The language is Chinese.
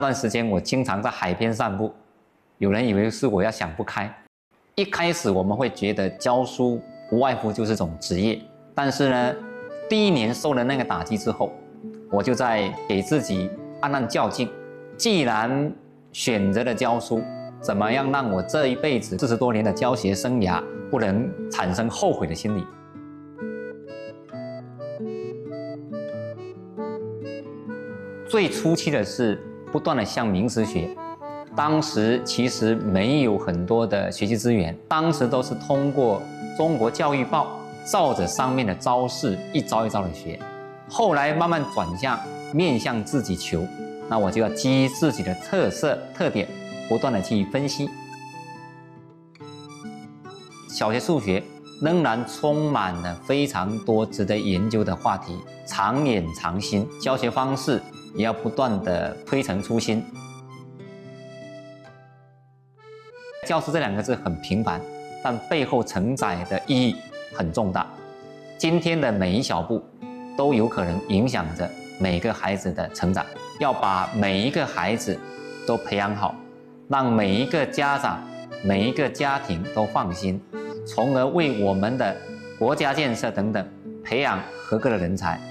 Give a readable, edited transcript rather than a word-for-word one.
那段时间我经常在海边散步，有人以为是我要想不开。一开始我们会觉得教书无外乎就是种职业，但是呢，第1年受了那个打击之后，我就在给自己暗暗较劲。既然选择了教书，怎么样让我这一辈子40多年的教学生涯不能产生后悔的心理？最初期的是不断的向名师学，当时其实没有很多的学习资源，当时都是通过中国教育报照着上面的招式一招一招的学，后来慢慢转向面向自己求，那我就要基于自己的特色特点，不断的去分析。小学数学仍然充满了非常多值得研究的话题，常远常新，教学方式也要不断的推陈出新。教师这2个字很平凡，但背后承载的意义很重大。今天的每一小步都有可能影响着每个孩子的成长，要把每一个孩子都培养好，让每一个家长、每一个家庭都放心，从而为我们的国家建设等等培养合格的人才。